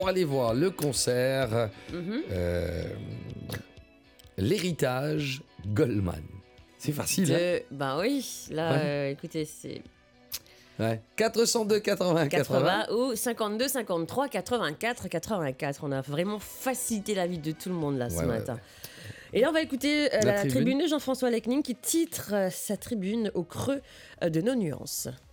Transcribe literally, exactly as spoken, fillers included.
Pour aller voir le concert, Mhm. euh, l'héritage Goldman. C'est facile, hein? De... Ben oui, là, Ouais. euh, écoutez, c'est Ouais. quatre cent deux quatre-vingts quatre-vingts. quatre-vingts ou cinquante-deux, cinquante-trois, quatre-vingt-quatre, quatre-vingt-quatre. On a vraiment facilité la vie de tout le monde là ce Ouais, ouais, matin. ouais. Et là, on va écouter euh, La la, tribune. tribune de Jean-François Lecning qui titre euh, sa tribune au creux euh, de nos nuances.